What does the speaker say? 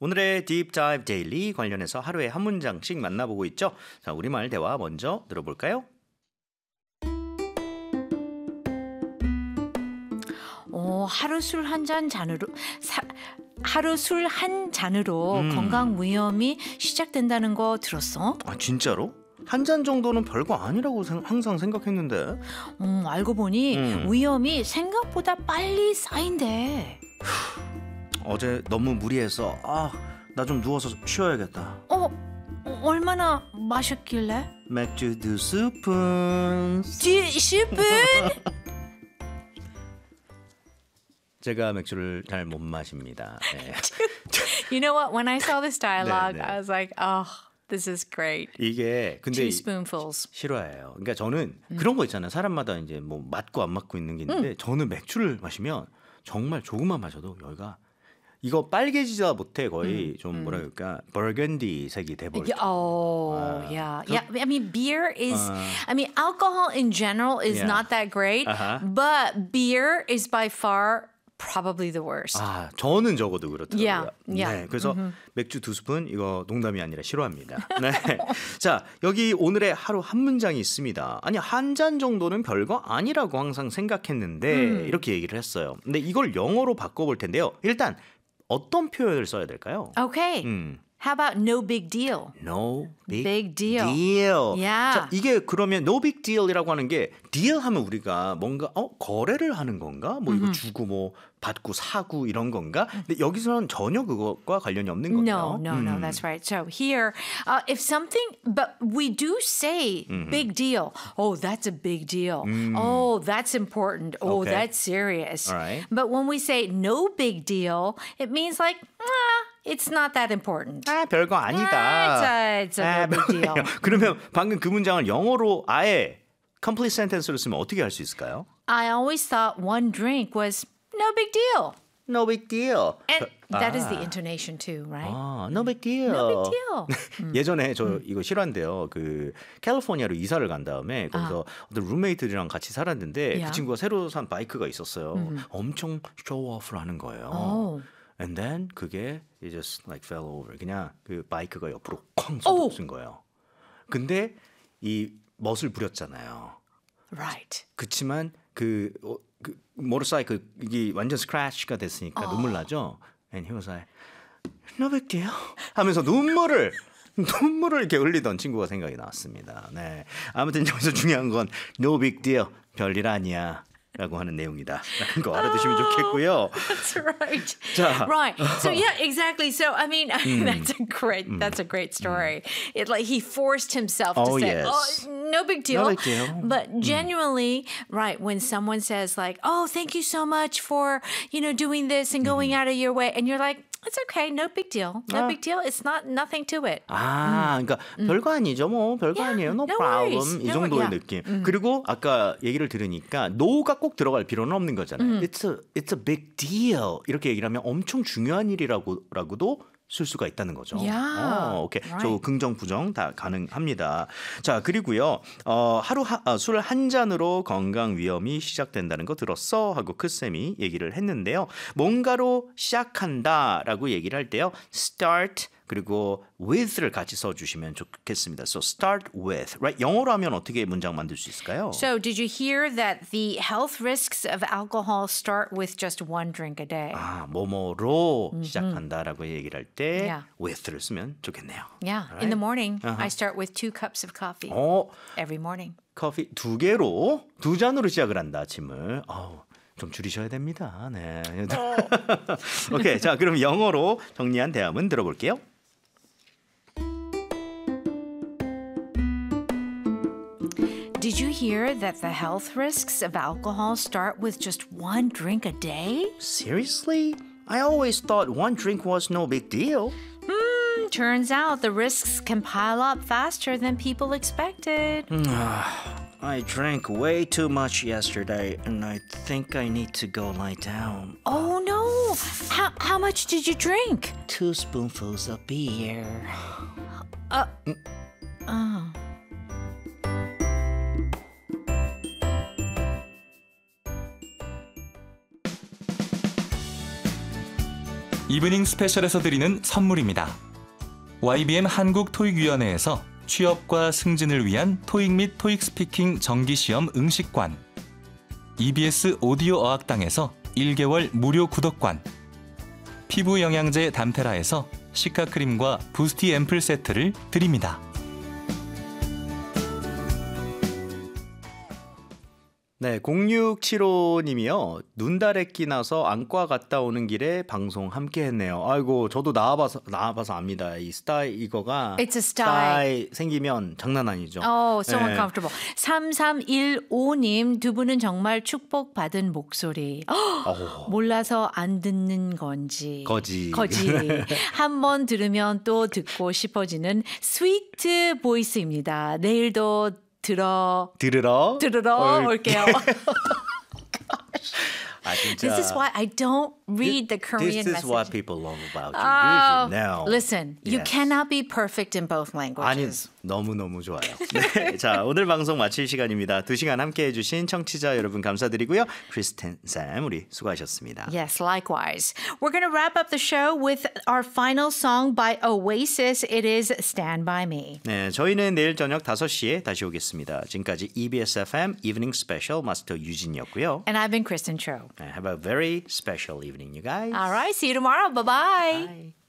오늘의 딥 다이브 데일리 관련해서 하루에 한 문장씩 만나보고 있죠. 자, 우리말 대화 먼저 들어볼까요? 하루 술 한 잔으로 건강 위험이 시작된다는 거 들었어? 아, 진짜로? 한 잔 정도는 별거 아니라고 항상 생각했는데. 알고 보니 위험이 생각보다 빨리 쌓인대. 어제 너무 무리해서 나 좀 누워서 쉬어야겠다. 얼마나 마셨길래? 맥주 2스푼. 2스푼? 제가 맥주를 잘 못 마십니다. 네. You know what? When I saw this dialogue, 네. I was like, oh, this is great. 이게 근데 2 spoonfuls. 싫어해요. 그러니까 저는 그런 거 있잖아요. 사람마다 이제 뭐 맞고 안 맞고 있는 게 있는데 저는 맥주를 마시면 정말 조금만 마셔도 여기가 이거 빨개지다 못해 거의 좀 뭐라 그럴까 버건디 색이 돼버리죠. Yeah. I mean, beer is. I mean, alcohol in general is not that great, but beer is by far probably the worst. 저는 적어도 그렇더라고요. Yeah. 네, 그래서 맥주 2스푼 이거 농담이 아니라 싫어합니다. 네. 자, 여기 오늘의 하루 한 문장이 있습니다. 아니, 한 잔 정도는 별거 아니라고 항상 생각했는데 이렇게 얘기를 했어요. 근데 이걸 영어로 바꿔볼 텐데요. 일단 어떤 표현을 써야 될까요? Okay. How about no big deal? No big deal. Yeah. 자, 이게 그러면 no big deal이라고 하는 게 deal 하면 우리가 뭔가 거래를 하는 건가? 뭐 이거 주고 뭐 받고 사고 이런 건가? 근데 여기서는 전혀 그것과 관련이 없는 거예요. No, that's right. So here, if something, but we do say big deal. Oh, that's a big deal. Oh, that's important. Oh, Okay. that's serious. All right. But when we say no big deal, it means like, it's not that important. 별거 아니다. It's a big deal. 그러면 방금 그 문장을 영어로 아예 complete sentence로 쓰면 어떻게 할 수 있을까요? I always thought one drink was no big deal. No big deal. And that is the intonation too, right? No big deal. No big deal. 예전에 저 이거 실화인데요. 그 캘리포니아로 이사를 간 다음에 거기서 어떤 룸메이트들이랑 같이 살았는데 그 친구가 새로 산 바이크가 있었어요. 엄청 쇼오프를 하는 거예요. And then 그게 it just like fell over. 그냥 그 바이크가 옆으로 쾅 쏟아진 거예요. 근데 이 멋을 부렸잖아요. Right. 그치만 그 모터사이클 이게 완전 스크래치가 됐으니까 눈물 나죠. And he was like, no big deal. 하면서 눈물을 이렇게 흘리던 친구가 생각이 났습니다. 네. 아무튼 여기서 중요한 건 no big deal. 별일 아니야. 라고 하는 내용이다. 라는 거 알아두시면 좋겠고요. That's right. 자, right. So yeah, exactly. So I mean, that's a great story. It like he forced himself to say, yes. No big deal. No big deal. But genuinely, right, when someone says like, oh, thank you so much for, doing this and going out of your way, and you're like, it's okay, no big deal. No big deal. It's nothing to it. 그러니까 별거 아니죠, 뭐 별거 아니에요, no no problem worries. 이 정도의 느낌. 그리고 아까 얘기를 들으니까 no가 꼭 들어갈 필요는 없는 거잖아요. It's a big deal 이렇게 얘기를 하면 엄청 중요한 일이라고도 쓸 수가 있다는 거죠. Yeah. 오케이. Right. 저 긍정 부정 다 가능합니다. 자, 그리고요. 술 한 잔으로 건강 위험이 시작된다는 거 들었어? 하고 크쌤이 얘기를 했는데요. 뭔가로 시작한다라고 얘기를 할 때요. start 그리고 with를 같이 써주시면 좋겠습니다. So start with, right? 영어로 하면 어떻게 문장 만들 수 있을까요? So did you hear that the health risks of alcohol start with just one drink a day? 뭐뭐로 시작한다라고 얘기를 할 때 Yeah. with를 쓰면 좋겠네요. Yeah. Alright. In the morning, I start with 2 cups of coffee every morning. 커피 2개로 2잔으로 시작을 한다 아침을. 좀 줄이셔야 됩니다. 네. 오케이. 자, 그럼 영어로 정리한 대화문 들어볼게요. Did you hear that the health risks of alcohol start with just one drink a day? Seriously? I always thought one drink was no big deal. Turns out the risks can pile up faster than people expected. I drank way too much yesterday and I think I need to go lie down. Oh no! How much did you drink? 2 spoonfuls of beer. 이브닝 스페셜에서 드리는 선물입니다. YBM 한국토익위원회에서 취업과 승진을 위한 토익 및 토익 스피킹 정기시험 응시권, EBS 오디오 어학당에서 1개월 무료 구독권, 피부 영양제 담테라에서 시카크림과 부스티 앰플 세트를 드립니다. 네, 0675님이요. 눈다래끼 나서 안과 갔다 오는 길에 방송 함께 했네요. 아이고, 저도 나와봐서 압니다. 이 스타일 이거가 It's a style. 생기면 장난 아니죠. Oh, so 네. uncomfortable. 3315님, 두 분은 정말 축복받은 목소리. 몰라서 안 듣는 건지. 거지. 한 번 들으면 또 듣고 싶어지는 스위트 보이스입니다. 내일도 들으러 올게요. 아, 진짜. This is why I don't read the Korean This is what message. people love about you. You should know. Listen, you Yes. cannot be perfect in both 아니, languages. 너무너무 좋아요. 네, 자, 오늘 방송 마칠 시간입니다. 2시간 함께 해주신 청취자 여러분 감사드리고요. 크리스틴 쌤, 우리 수고하셨습니다. Yes, likewise. We're going to wrap up the show with our final song by Oasis. It is Stand By Me. 네, 저희는 내일 저녁 5시에 다시 오겠습니다. 지금까지 EBS FM Evening Special 마스터 유진이었고요. And I've been Kristen Cho. Have a very special evening, you guys. All right, see you tomorrow. Bye-bye. Bye.